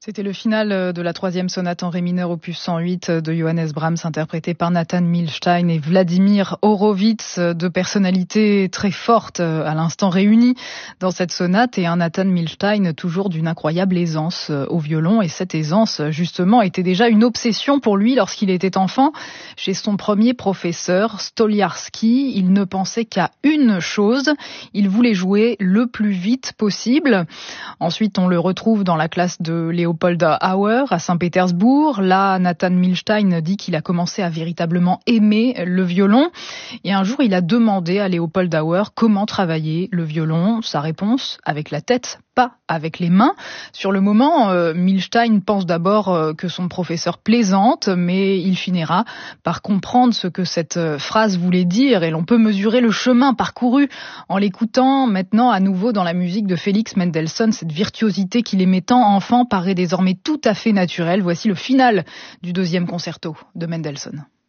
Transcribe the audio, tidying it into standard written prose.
C'était le final de la 3e sonate en ré mineur opus 108 de Johannes Brahms, interprété par Nathan Milstein et Vladimir Horowitz, deux personnalités très fortes à l'instant réunies dans cette sonate, et un Nathan Milstein toujours d'une incroyable aisance au violon, et cette aisance justement était déjà une obsession pour lui lorsqu'il était enfant. Chez son premier professeur, Stoliarski, il ne pensait qu'à une chose, il voulait jouer le plus vite possible. Ensuite, on le retrouve dans la classe de Leopold Auer à Saint-Pétersbourg. Là, Nathan Milstein dit qu'il a commencé à véritablement aimer le violon. Et un jour, il a demandé à Leopold Auer comment travailler le violon. Sa réponse, avec la tête, pas avec les mains. Sur le moment, Milstein pense d'abord que son professeur plaisante, mais il finira par comprendre ce que cette phrase voulait dire, et l'on peut mesurer le chemin parcouru en l'écoutant maintenant à nouveau dans la musique de Félix Mendelssohn. Cette virtuosité qu'il aimait tant enfant paraît désormais tout à fait naturelle. Voici le final du 2e concerto de Mendelssohn.